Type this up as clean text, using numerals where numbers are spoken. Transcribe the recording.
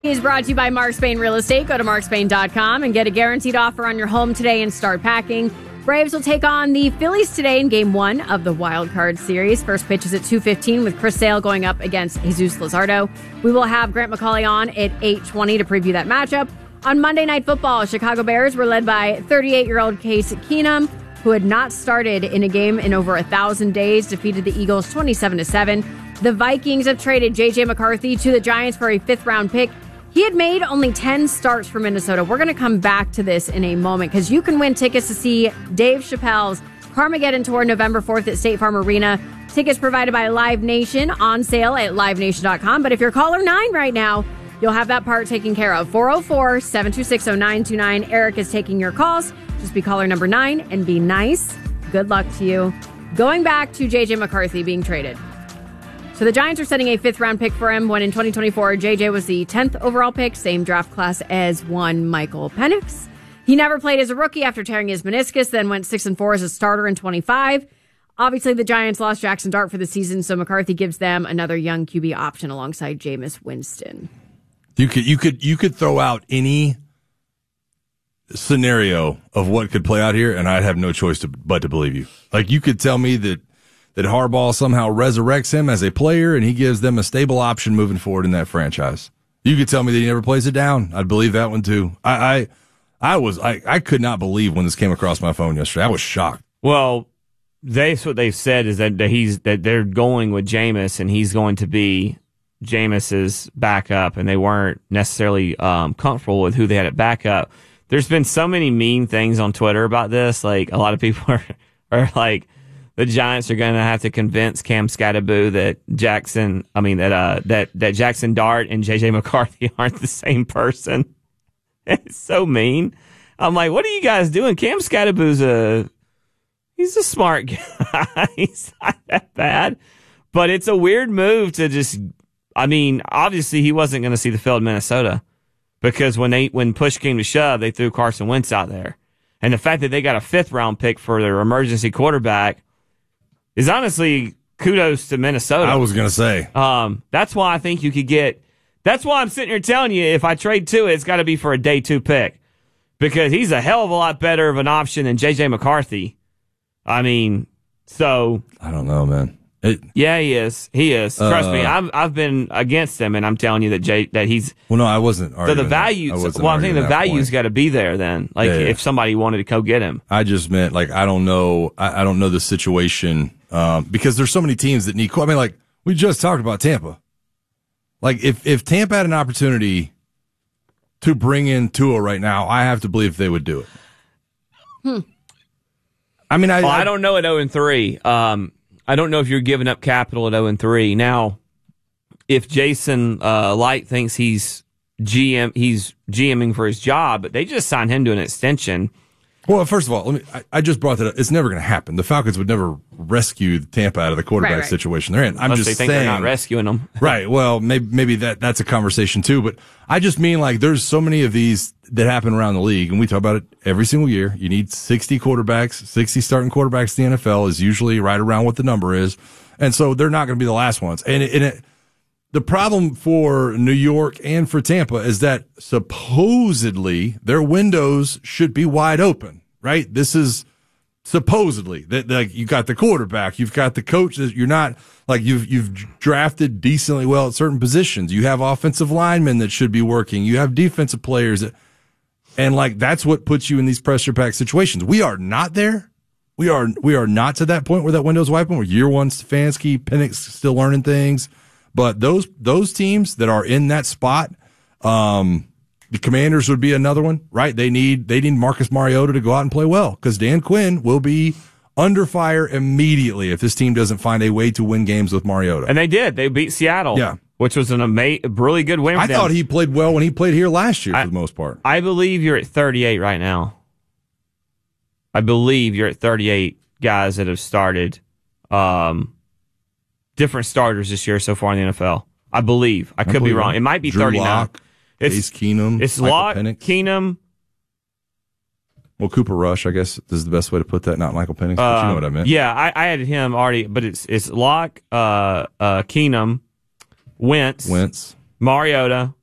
Is brought to you by Mark Spain Real Estate. Go to markspain.com and get a guaranteed offer on your home today and start packing. Braves will take on the Phillies today in Game 1 of the Wild Card Series. First pitch is at 2:15 with Chris Sale going up against Jesus Luzardo. We will have Grant McCauley on at 8:20 to preview that matchup. On Monday Night Football, Chicago Bears were led by 38-year-old Case Keenum, who had not started in a game in over 1,000 days, defeated the Eagles 27-7. The Vikings have traded J.J. McCarthy to the Giants for a fifth-round pick. He had made only 10 starts for Minnesota. We're going to come back to this in a moment because you can win tickets to see Dave Chappelle's Carmageddon Tour November 4th at State Farm Arena. Tickets provided by Live Nation on sale at livenation.com. But if you're caller 9 right now, you'll have that part taken care of. 404-726-0929. Eric is taking your calls. Just be caller number 9 and be nice. Good luck to you. Going back to J.J. McCarthy being traded. So the Giants are setting a fifth-round pick for him when in 2024, J.J. was the 10th overall pick, same draft class as one Michael Penix. He never played as a rookie after tearing his meniscus, then went 6-4 as a starter in 25. Obviously, the Giants lost Jackson Dart for the season, so McCarthy gives them another young QB option alongside Jameis Winston. You could throw out any scenario of what could play out here, and I'd have no choice but to believe you. Like, you could tell me that Harbaugh somehow resurrects him as a player and he gives them a stable option moving forward in that franchise. You could tell me that he never plays it down. I'd believe that one too. I could not believe when this came across my phone yesterday. I was shocked. Well, that's what they've said is that they're going with Jameis and he's going to be Jameis's backup, and they weren't necessarily comfortable with who they had at backup. There's been so many mean things on Twitter about this. Like, a lot of people are like, the Giants are going to have to convince Cam Scatterboo that Jackson Dart and J.J. McCarthy aren't the same person. It's so mean. I'm like, what are you guys doing? Cam Scatterboo's he's a smart guy. He's not that bad. But it's a weird move to just, obviously he wasn't going to see the field in Minnesota because when push came to shove, they threw Carson Wentz out there. And the fact that they got a fifth-round pick for their emergency quarterback is honestly kudos to Minnesota. I was going to say. That's why I think you could get – that's why I'm sitting here telling you if I trade Tua, it's got to be for a day 2 pick because he's a hell of a lot better of an option than J.J. McCarthy. I don't know, man. Yeah, he is. He is. Trust me, I've been against him, and I'm telling you that he's. Well, no, I wasn't. So the values. Well, I'm thinking the value's got to be there. Then, if somebody wanted to go get him, I just meant I don't know. I don't know the situation because there's so many teams that need. We just talked about Tampa. If Tampa had an opportunity to bring in Tua right now, I have to believe they would do it. I don't know at 0-3. I don't know if you're giving up capital at 0-3. Now, if Jason Light thinks he's GMing for his job, but they just signed him to an extension. Well, first of all, I just brought that up. It's never going to happen. The Falcons would never rescue Tampa out of the quarterback situation they're in. I'm just saying they're not rescuing them. Right. Well, maybe that's a conversation too. But I just mean there's so many of these that happen around the league, and we talk about it every single year. You need 60 quarterbacks. 60 starting quarterbacks in the NFL is usually right around what the number is. And so they're not going to be the last ones. And the problem for New York and for Tampa is that supposedly their windows should be wide open, right? This is supposedly that you got the quarterback, you've got the coach. You're not you've drafted decently well at certain positions. You have offensive linemen that should be working. You have defensive players and that's what puts you in these pressure pack situations. We are not there. We are not to that point where that window's wide open. We're year one Stefanski, Penix still learning things. But those teams that are in that spot, the Commanders would be another one, right? They need Marcus Mariota to go out and play well because Dan Quinn will be under fire immediately if this team doesn't find a way to win games with Mariota. And they did. They beat Seattle, which was a really good win for them. I thought he played well when he played here last year for the most part. I believe you're at 38 right now. I believe you're at 38 guys that have started different starters this year so far in the NFL. I believe. I could be wrong. It might be Drew 39. Lock, Case Keenum. It's Locke, Keenum. Well, Cooper Rush, I guess, is the best way to put that. Not Michael Penix, but you know what I meant. Yeah, I added him already, but it's Locke, Keenum, Wentz, Mariota,